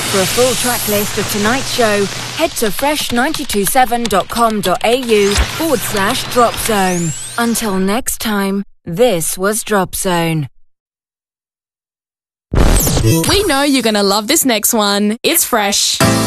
For a full track list of tonight's show, head to fresh927.com.au/Drop Zone. Until next time, this was Drop Zone. We know you're going to love this next one. It's fresh.